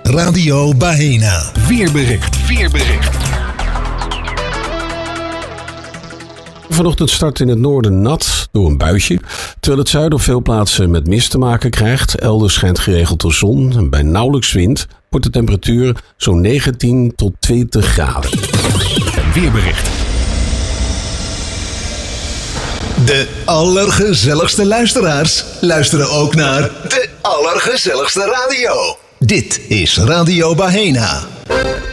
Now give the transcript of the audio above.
Radio Bahena. Weerbericht. Vanochtend start in het noorden nat door een buitje, terwijl het zuiden op veel plaatsen met mist te maken krijgt. Elders schijnt geregeld de zon en bij nauwelijks wind wordt de temperatuur zo'n 19 tot 20 graden. Weerbericht. De allergezelligste luisteraars luisteren ook naar de allergezelligste radio. Dit is Radio Bahena.